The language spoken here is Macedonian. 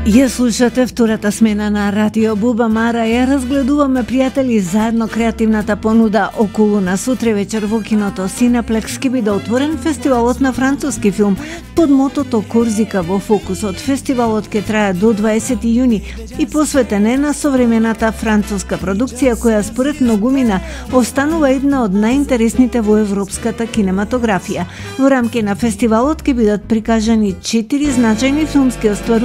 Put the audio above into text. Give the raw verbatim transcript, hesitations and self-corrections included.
Ја слушате втората смена на Радио Буба Мара. Ја разгледуваме, пријатели, заедно креативната понуда околу нас. Утре вечер во киното Синеплекс ќе биде отворен фестивалот на француски филм под мотото Корзика во фокусот. Фестивалот ќе трае до дваесети јуни и посветен е на современата француска продукција која според многумина останува една од најинтересните во европската кинематографија. Во рамки на фестивалот ќе бидат прикажани четири значајни филмски остварувања